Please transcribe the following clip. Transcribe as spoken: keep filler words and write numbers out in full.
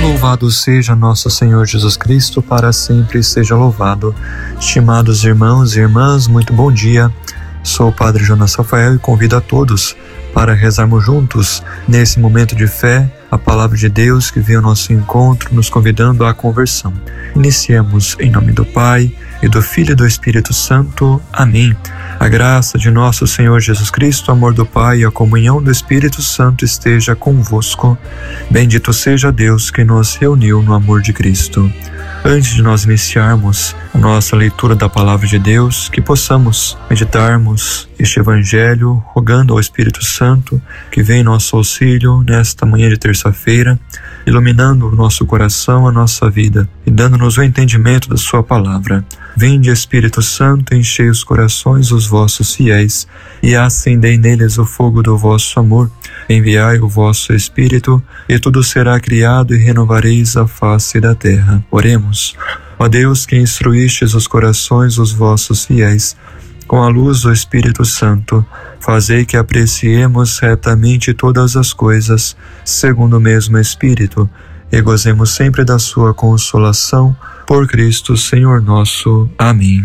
Louvado seja nosso Senhor Jesus Cristo, para sempre seja louvado. Estimados irmãos e irmãs, muito bom dia. Sou o Padre Jonas Rafael e convido a todos para rezarmos juntos, nesse momento de fé, a palavra de Deus que vem ao nosso encontro, nos convidando à conversão. Iniciemos em nome do Pai, e do Filho e do Espírito Santo. Amém. A graça de nosso Senhor Jesus Cristo, o amor do Pai e a comunhão do Espírito Santo esteja convosco. Bendito seja Deus que nos reuniu no amor de Cristo. Antes de nós iniciarmos a nossa leitura da Palavra de Deus, que possamos meditarmos este Evangelho, rogando ao Espírito Santo que vem em nosso auxílio nesta manhã de terça-feira, iluminando o nosso coração, a nossa vida e dando-nos o entendimento da sua Palavra. Vinde, Espírito Santo, enchei os corações dos vossos fiéis e acendei neles o fogo do vosso amor. Enviai o vosso Espírito e tudo será criado e renovareis a face da terra. Oremos. Ó Deus, que instruístes os corações dos vossos fiéis com a luz do Espírito Santo, fazei que apreciemos retamente todas as coisas, segundo o mesmo Espírito, e gozemos sempre da sua consolação, por Cristo Senhor nosso. Amém.